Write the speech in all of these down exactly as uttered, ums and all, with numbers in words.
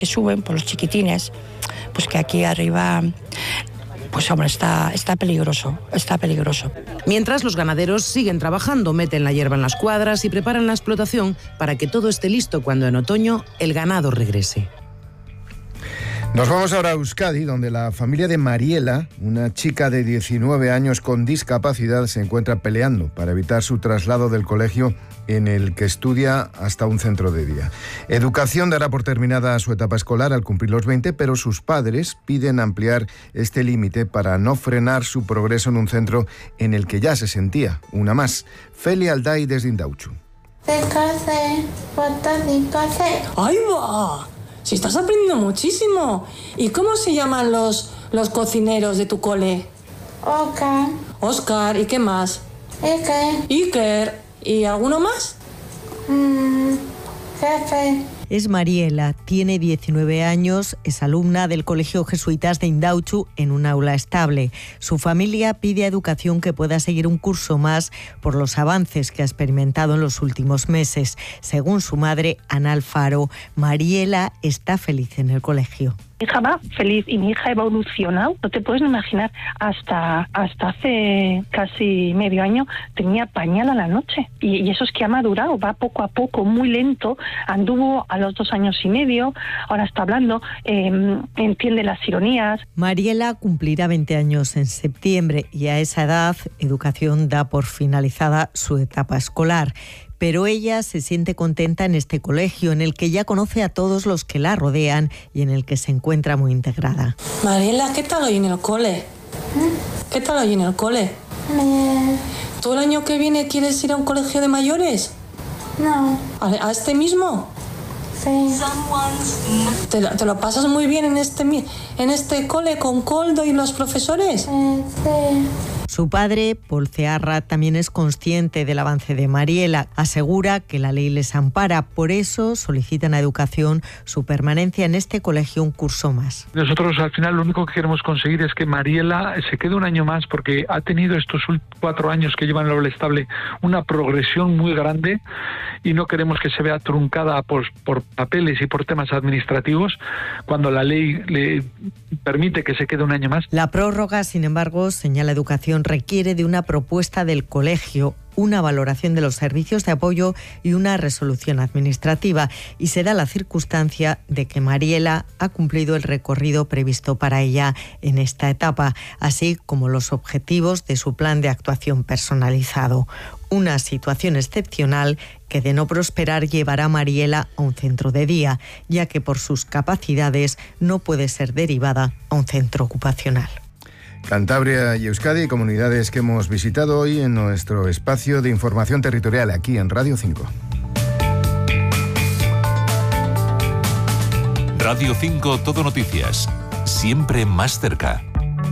que suben por los chiquitines, pues que aquí arriba... Pues hombre, está, está peligroso, está peligroso. Mientras, los ganaderos siguen trabajando, meten la hierba en las cuadras y preparan la explotación para que todo esté listo cuando en otoño el ganado regrese. Nos vamos ahora a Euskadi, donde la familia de Mariela, una chica de diecinueve años con discapacidad, se encuentra peleando para evitar su traslado del colegio en el que estudia hasta un centro de día. Educación dará por terminada su etapa escolar al cumplir los veinte, pero sus padres piden ampliar este límite para no frenar su progreso en un centro en el que ya se sentía una más. Felia Alday desde Indautxu. ¡Ahí va! Si estás aprendiendo muchísimo. ¿Y cómo se llaman los, los cocineros de tu cole? Oscar. Oscar, ¿y qué más? Iker. Iker. ¿Y alguno más? Mm, jefe. Es Mariela, tiene diecinueve años, es alumna del Colegio Jesuitas de Indautxu en un aula estable. Su familia pide a Educación que pueda seguir un curso más por los avances que ha experimentado en los últimos meses. Según su madre, Ana Alfaro, Mariela está feliz en el colegio. Mi hija va feliz y mi hija ha evolucionado. No te puedes imaginar, hasta hasta hace casi medio año tenía pañal a la noche. Y, y eso es que ha madurado, va poco a poco, muy lento. Anduvo a los dos años y medio, ahora está hablando, eh, entiende las ironías. Mariela cumplirá veinte años en septiembre y a esa edad Educación da por finalizada su etapa escolar. Pero ella se siente contenta en este colegio, en el que ya conoce a todos los que la rodean y en el que se encuentra muy integrada. Mariela, ¿qué tal hoy en el cole? ¿Eh? ¿Qué tal hoy en el cole? Bien. ¿Tú el año que viene quieres ir a un colegio de mayores? No. ¿A, a este mismo? Sí. ¿Te, ¿Te lo pasas muy bien en este, en este cole con Coldo y los profesores? Eh, sí. Su padre, Paul Cearra, también es consciente del avance de Mariela. Asegura que la ley les ampara. Por eso solicitan a Educación su permanencia en este colegio un curso más. Nosotros al final lo único que queremos conseguir es que Mariela se quede un año más, porque ha tenido estos cuatro años que lleva en el aula estable una progresión muy grande y no queremos que se vea truncada por, por papeles y por temas administrativos cuando la ley le permite que se quede un año más. La prórroga, sin embargo, señala Educación, requiere de una propuesta del colegio, una valoración de los servicios de apoyo y una resolución administrativa. Y se da la circunstancia de que Mariela ha cumplido el recorrido previsto para ella en esta etapa, así como los objetivos de su plan de actuación personalizado. Una situación excepcional que, de no prosperar, llevará a Mariela a un centro de día, ya que por sus capacidades no puede ser derivada a un centro ocupacional. Cantabria y Euskadi, comunidades que hemos visitado hoy en nuestro espacio de información territorial aquí en Radio cinco. Radio cinco Todo Noticias, siempre más cerca.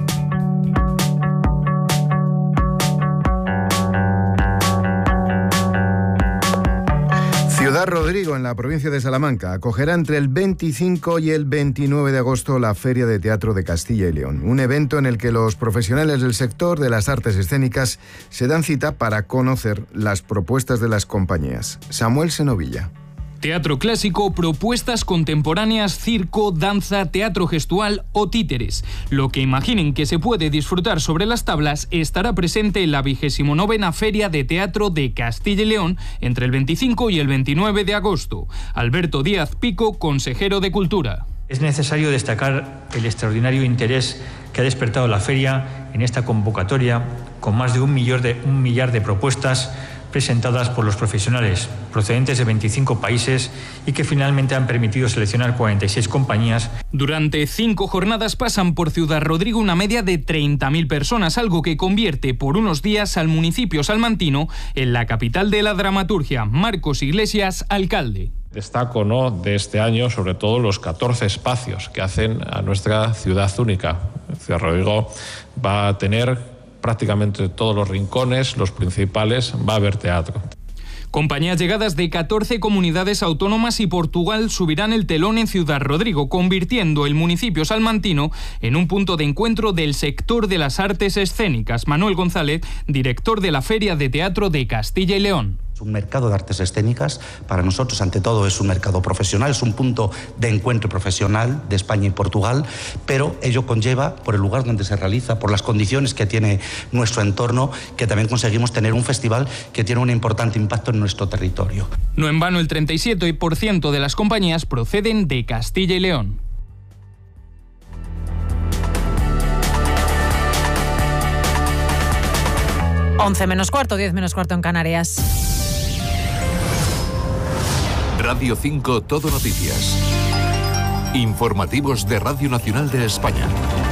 Ciudad Rodrigo, en la provincia de Salamanca, acogerá entre el veinticinco y el veintinueve de agosto la Feria de Teatro de Castilla y León, un evento en el que los profesionales del sector de las artes escénicas se dan cita para conocer las propuestas de las compañías. Samuel Senovilla. Teatro clásico, propuestas contemporáneas, circo, danza, teatro gestual o títeres. Lo que imaginen que se puede disfrutar sobre las tablas estará presente en la vigésimo novena Feria de Teatro de Castilla y León entre el veinticinco y el veintinueve de agosto. Alberto Díaz Pico, consejero de Cultura. Es necesario destacar el extraordinario interés que ha despertado la feria en esta convocatoria, con más de un millar de, un millar de propuestas presentadas por los profesionales procedentes de veinticinco países y que finalmente han permitido seleccionar cuarenta y seis compañías. Durante cinco jornadas pasan por Ciudad Rodrigo una media de treinta mil personas, algo que convierte por unos días al municipio salmantino en la capital de la dramaturgia. Marcos Iglesias, alcalde. Destaco, ¿no?, de este año sobre todo los catorce espacios que hacen a nuestra ciudad única. Ciudad Rodrigo va a tener prácticamente todos los rincones, los principales, va a haber teatro. Compañías llegadas de catorce comunidades autónomas y Portugal subirán el telón en Ciudad Rodrigo, convirtiendo el municipio salmantino en un punto de encuentro del sector de las artes escénicas. Manuel González, director de la Feria de Teatro de Castilla y León. Un mercado de artes escénicas para nosotros ante todo es un mercado profesional, es un punto de encuentro profesional de España y Portugal, pero ello conlleva, por el lugar donde se realiza, por las condiciones que tiene nuestro entorno, que también conseguimos tener un festival que tiene un importante impacto en nuestro territorio. No en vano, el treinta y siete por ciento de las compañías proceden de Castilla y León. once menos cuarto, diez menos cuarto en Canarias. Radio cinco Todo Noticias. Informativos de Radio Nacional de España.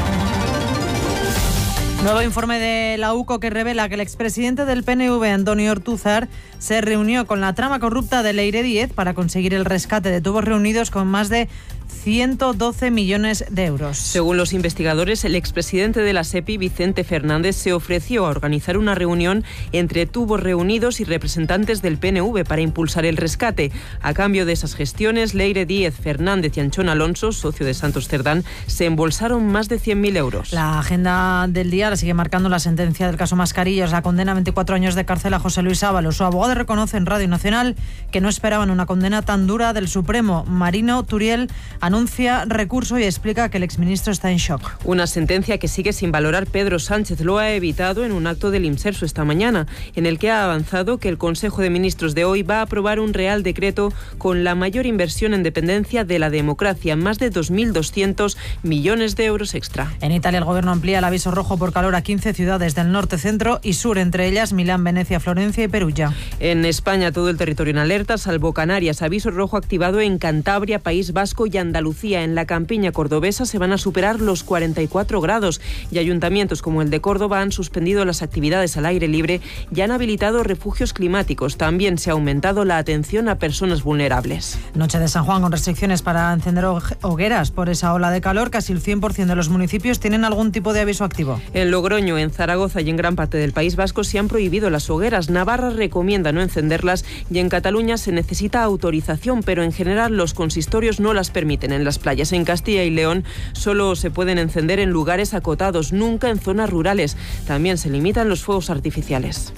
Nuevo informe de la U C O que revela que el expresidente del P N V, Antonio Ortúzar, se reunió con la trama corrupta de Leire Díez para conseguir el rescate de tubos reunidos con más de ciento doce millones de euros. Según los investigadores, el expresidente de la SEPI, Vicente Fernández, se ofreció a organizar una reunión entre tubos reunidos y representantes del P N V para impulsar el rescate. A cambio de esas gestiones, Leire Díez, Fernández y Anchón Alonso, socio de Santos Cerdán, se embolsaron más de cien mil euros. La agenda del día la sigue marcando la sentencia del caso Mascarillas. La condena a veinticuatro años de cárcel a José Luis Ábalos. Su abogado reconoce en Radio Nacional que no esperaban una condena tan dura del Supremo. Marino Turiel anuncia recurso y explica que el exministro está en shock. Una sentencia que sigue sin valorar Pedro Sánchez. Lo ha evitado en un acto del IMSERSU esta mañana, en el que ha avanzado que el Consejo de Ministros de hoy va a aprobar un Real Decreto con la mayor inversión en dependencia de la democracia, más de dos mil doscientos millones de euros extra. En Italia, el gobierno amplía el aviso rojo por calor a quince ciudades del norte, centro y sur, entre ellas Milán, Venecia, Florencia y Perugia. En España, todo el territorio en alerta, salvo Canarias. Aviso rojo activado en Cantabria, País Vasco y Andalucía. En la campiña cordobesa se van a superar los cuarenta y cuatro grados y ayuntamientos como el de Córdoba han suspendido las actividades al aire libre y han habilitado refugios climáticos. También se ha aumentado la atención a personas vulnerables. Noche de San Juan con restricciones para encender hogueras por esa ola de calor. Casi el cien por ciento de los municipios tienen algún tipo de aviso activo. En Logroño, en Zaragoza y en gran parte del País Vasco se han prohibido las hogueras. Navarra recomienda no encenderlas y en Cataluña se necesita autorización, pero en general los consistorios no las permiten en las playas. En Castilla y León solo se pueden encender en lugares acotados, nunca en zonas rurales. También se limitan los fuegos artificiales.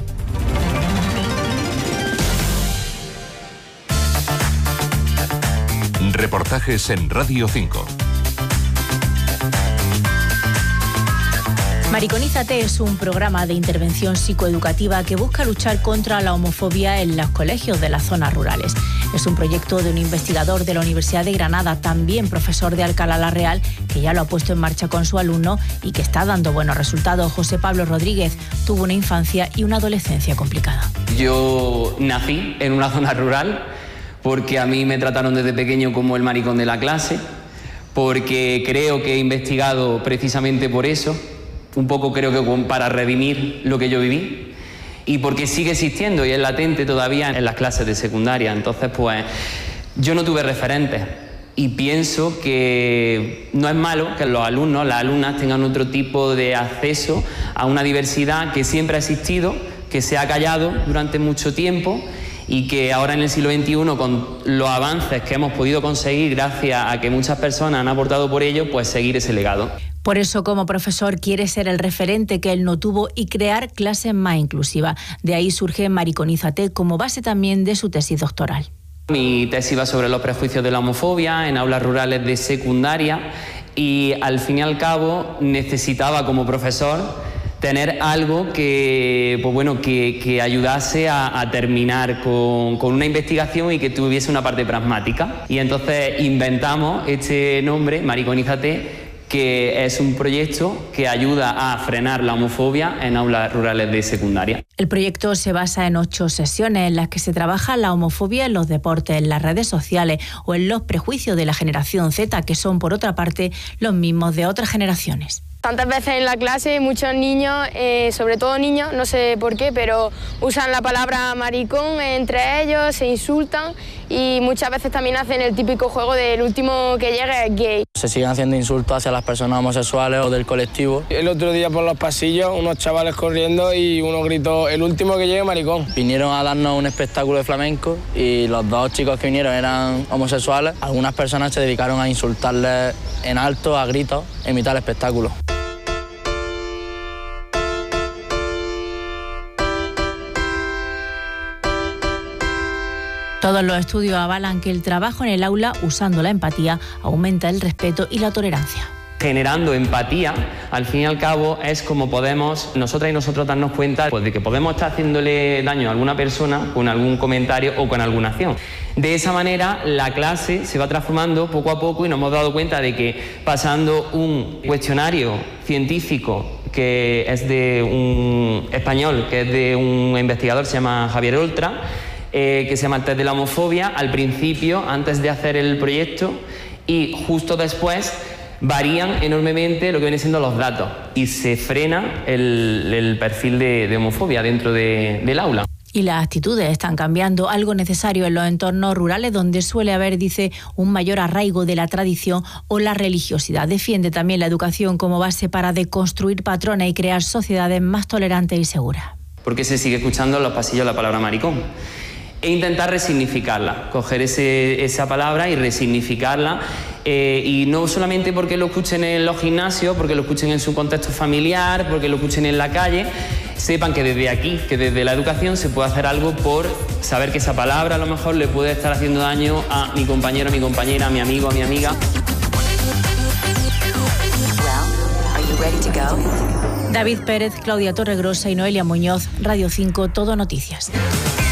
Reportajes en Radio cinco. Mariconízate es un programa de intervención psicoeducativa que busca luchar contra la homofobia en los colegios de las zonas rurales. Es un proyecto de un investigador de la Universidad de Granada, también profesor de Alcalá la Real, que ya lo ha puesto en marcha con su alumno y que está dando buenos resultados. José Pablo Rodríguez tuvo una infancia y una adolescencia complicada. Yo nací en una zona rural porque a mí me trataron desde pequeño como el maricón de la clase, porque creo que he investigado precisamente por eso, un poco creo que para redimir lo que yo viví, y porque sigue existiendo y es latente todavía en las clases de secundaria. Entonces, pues, yo no tuve referentes y pienso que no es malo que los alumnos, las alumnas tengan otro tipo de acceso a una diversidad que siempre ha existido, que se ha callado durante mucho tiempo y que ahora en el siglo veintiuno, con los avances que hemos podido conseguir gracias a que muchas personas han aportado por ello, pues seguir ese legado. Por eso, como profesor, quiere ser el referente que él no tuvo y crear clases más inclusivas. De ahí surge Mariconízate como base también de su tesis doctoral. Mi tesis va sobre los prejuicios de la homofobia en aulas rurales de secundaria y, al fin y al cabo, necesitaba como profesor tener algo que, pues bueno, que, que ayudase a, a terminar con, con una investigación y que tuviese una parte pragmática. Y entonces inventamos este nombre, Mariconízate, que es un proyecto que ayuda a frenar la homofobia en aulas rurales de secundaria. El proyecto se basa en ocho sesiones en las que se trabaja la homofobia en los deportes, en las redes sociales o en los prejuicios de la generación Z, que son, por otra parte, los mismos de otras generaciones. Tantas veces en la clase muchos niños, eh, sobre todo niños, no sé por qué, pero usan la palabra maricón entre ellos, se insultan y muchas veces también hacen el típico juego del último que llega es gay. Se siguen haciendo insultos hacia las personas homosexuales o del colectivo. El otro día por los pasillos, unos chavales corriendo y uno gritó, el último que llegue maricón. Vinieron a darnos un espectáculo de flamenco y los dos chicos que vinieron eran homosexuales. Algunas personas se dedicaron a insultarles en alto, a gritos, en mitad del espectáculo. Todos los estudios avalan que el trabajo en el aula usando la empatía aumenta el respeto y la tolerancia. Generando empatía, al fin y al cabo, es como podemos nosotras y nosotros darnos cuenta pues, de que podemos estar haciéndole daño a alguna persona con algún comentario o con alguna acción. De esa manera, la clase se va transformando poco a poco y nos hemos dado cuenta de que pasando un cuestionario científico que es de un español, que es de un investigador, se llama Javier Oltra, eh, que se llama el test de la homofobia, al principio, antes de hacer el proyecto y justo después, varían enormemente lo que vienen siendo los datos y se frena el, el perfil de, de homofobia dentro de, del aula. Y las actitudes están cambiando, algo necesario en los entornos rurales donde suele haber, dice, un mayor arraigo de la tradición o la religiosidad. Defiende también la educación como base para deconstruir patrones y crear sociedades más tolerantes y seguras. Porque se sigue escuchando en los pasillos la palabra maricón. E intentar resignificarla, coger ese, esa palabra y resignificarla, eh, y no solamente porque lo escuchen en los gimnasios, porque lo escuchen en su contexto familiar, porque lo escuchen en la calle, sepan que desde aquí, que desde la educación se puede hacer algo por saber que esa palabra a lo mejor le puede estar haciendo daño a mi compañero, a mi compañera, a mi amigo, a mi amiga. David Pérez, Claudia Torregrosa y Noelia Muñoz, Radio cinco, Todo Noticias.